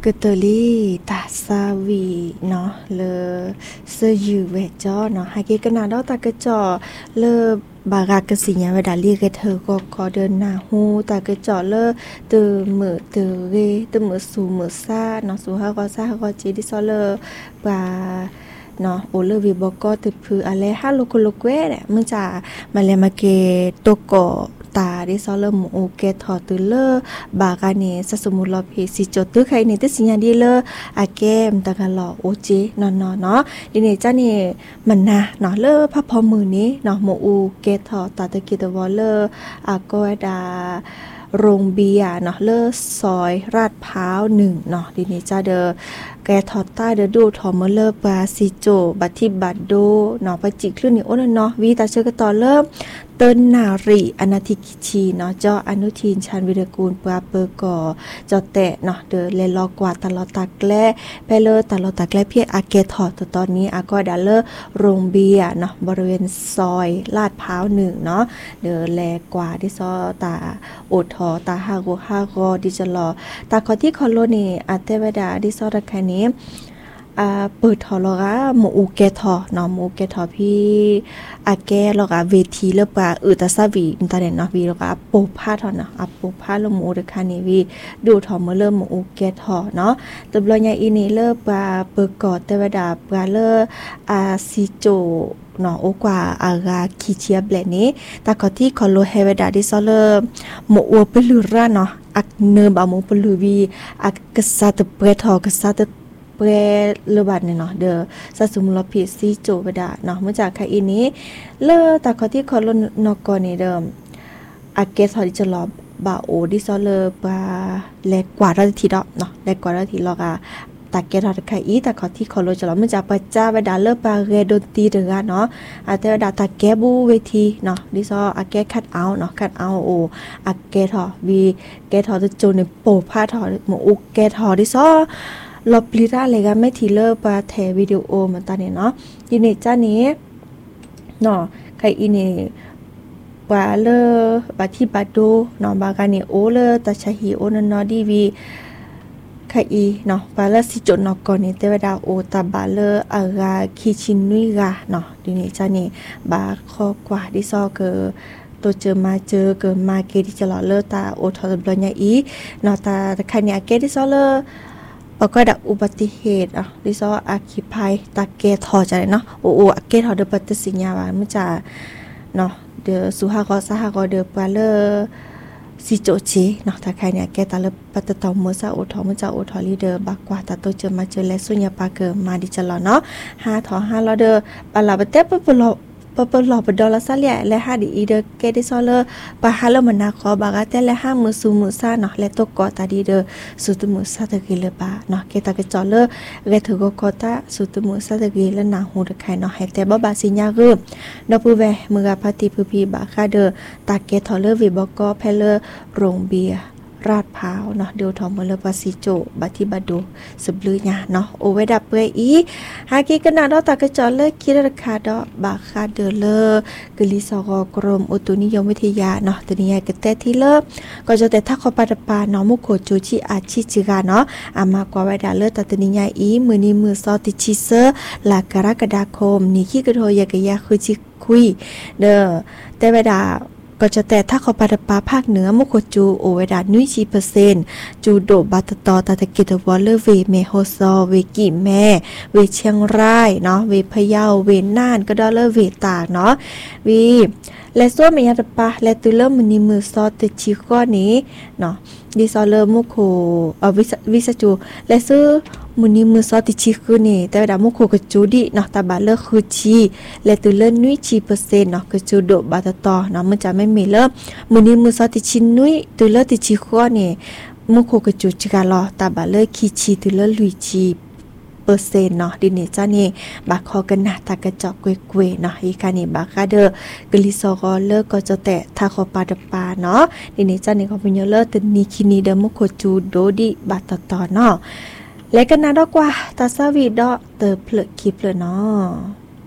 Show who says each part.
Speaker 1: กตลีตาซาวีเนาะเลเซยูเวจอเนาะหากิกนาดอตากะจอเลบากากสิญญาเวดาลีกะเธอก็เดินหน้าฮูตากะจอเลตือมือตือเรตือมือสูมือซ่าเนาะสูฮาก็ซ่าก็จีดิซอเลบาเนาะโอเลวีบอกก็ตึพืออะไรฮาโลโกโลเกเนี่ยมึงจะมาเลมาเกโตโกตาดิซอเลมโอเกทอตุเลบากานีสสมุลเพสิจตุไคนี่ติสิญญาดีเลอาเกมตะกันหลอโอเจนอนเนาะดินี่จ้านี่มันนะเนาะเลพะพอมือนี้เนาะโมอูเกทอตาตะกิตวอเลอาโกดาโรงเบียร์เนาะเลซอยราดพร้าว1เนาะดินี่จ้าเดอแกทอดใต้เดอดูทอมเลปาซิโจบัติบัดโดเนาะปะจิคลื่นนี่โอ้เนาะวีตาเชกตอเริ่มเติ้นนารีอนาธิกิชีเนาะจออนุทินชาญวิรกูลปราเปอร์ก่อจอแตะเนาะเดอเลลอกว่าตลอดตาแกล้ไปเลยตลอดตาแกล้เพียอาเกทอดตอนนี้อาก็ดาเลโรงเบียร์เนาะบริเวณซอยลาดพร้าว1เนาะเดอแลกว่าที่ซอตาโอทอตาฮาโกดิจลอตาขอที่คอโลนี่อาเทวดาดิซอตะแคนี้เปิดทอลกะหมูแกทอเนาะหมูแกทอพี่อาแกลกะเวทีเลปะตาซาวีอินเทอร์เน็ตเนาะวีลกะปูพาทอเนาะปูพาลหมูเดคานี่วีดูทอมเริ่มหมูแกทอเนาะตบลอยอีนี่เลปะเปิดกอดเทวดาปะเลซิโจเนาะโอกว่าอากาคิเชียเบลนี้ตาก็ที่คอโลเฮเวดาดิซอเลหมูอัวเปลือราเนาะอักเนบาหมูเปลือวีอักกษัตริย์เปรทอกษัตริย์เปรเลบัดเนี่ยเนาะเดอซาซุมลอพิซีโจเวดาเนาะเมื่อจากใครอีนี้เลตาก็ที่คอโลนอกอนี่เดิมอาเกสอดิจลอบาโอดิซอเลบาแลกว่าราทีดอกเนาะแลกว่าราทีลอกาตาเกทอดไคอีตาขอที่คอโลจะเรามันจะปัจจาเวดาเลปาเรดนตรีเดือเนาะอาเตวดาตาแกบูเวทีเนาะดิซออาแกคัดเอาเนาะคัดเอาโออาแกทอวีแกทอจะโจในโปผ้าทอหมูอุกแกทอดิซอลบลิราเลยกันไม่ทีเลอปาแทวิดีโอมันตาเนี่ยเนาะยินดีจ้านี้เนาะใครอีนี่ปาเลบาที่บาโดเนาะบาการนี่โอเลตาชาฮีโอนันนอดีวีใครอีเนาะบาเลสิจนอกอนี่เทวดาโอตาบาเลอากาคิชินุยกาเนาะดินี่จ้านี่บาข้อกว่าดิซอเกอตัวเจอมาเจอเกิดมาเกดิจะหล่อเลอตาโอทอตบลอยอีเนาะตาใครเนี่ยเกดิซอเลปก็ดักอุบัติเหตุดิซออาคิภัยตาเกทอจะเลยเนาะโออาเกทอเดปัตสิญญาว่ามันจะเนาะเดสุฮากอซาฮากอเดปาเลซิโจเชเนาะถ้าใครเนี่ยแกตาเลปัตตอมเมซาโอทอมันจะโอทอลีเดอร์บักกว่าตาโตเจอมาเจอและสุญญาปาเกอมาดิจะหล่อเนาะ5 ลอเดอปาลาบเตปปลอปปลอปดอลซาเลียและ5ดีอีเดเกดิซอเลปาฮาลมันนาคอบากาเตและ5มือซูมือซาเนาะและตกกอตาดีเดสุตมือซาตะกิเลปาเนาะเกตากะจอเลเรทกกอตาสุตมือซาตะกิเลนาหูตะไคเนาะให้แต่บ่บาสิญญารึดอปูเวมือกะพาติพีบาคาเดตาเกทอเลวิบอกก็เพเลโรงเบียราดพร้าวเนาะเดียวทอมเลปาซิโจบัติบัดโดสบลือญาเนาะโอเวดับเปอีหากิกนาดอตากะจอเลคิรคาดอบาคาเดเลกลิซอกกรมอุตุนิยมวิทยาเนาะตนิยากะเตที่เลก็จะแต่ถ้าขอปาตปาเนาะมุโคจูชิอาชิจิกาเนาะอามากว่าเวดาเลตตนิยาอีมือนี้มือซอติชิเซลากรกฎาคมนี่คิกะโทยากะยาคือจิคุยเด้อแต่เวดาก็จะแต่ถ้าเขาปาตปาภาคเหนือมุโคจูโอเวดานุยชี%จูโดบาตตอตาตะกิตวอลเลเวเมโฮซอเวกิแม่เวเชียงรายเนาะเวพะเยาเวน่านก็ดอเลเวตากเนาะวีและส่วนเมียตปาและตุเลมนิมือซอตชิข้อนี้เนาะดิซอเลมุโควิสจูและซื้อมุนีมือซอติชิคือนี่แต่ดามุโคกจูดิเนาะตาบาเลคือชีและตุเลนุยชี%เนาะกจูโดบาตตอเนาะมันจะไม่มีเลมุนีมือซอติชินุยตุเลติชิข้อนี่มุโคกจูจิกาลอตาบาเลคีชีตุเลลุยชี%เนาะดินี่จ้านี่บาคอกันนะตากระจอกเกวๆเนาะอีกานี่บาคาเดอกลิซอกอเลก็จะแตะทาคอปาดปาเนาะดินี่จ้านี่เขาเป็นเยอะเลตนีคินีเดมุโคจูโดดิบาตตอเนาะและกันนะดอกว่าตาซาวีดอเตอเพลคิเพลเนาะ